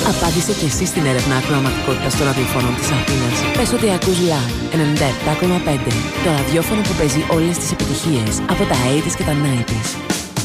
Απάντησε και εσύ στην έρευνα ακροαματικότητας των ραδιοφώνων της Αθήνας. Πες ότι ακούς Live 97,5. Το ραδιόφωνο που παίζει όλες τις επιτυχίες από τα 80's και τα 90's.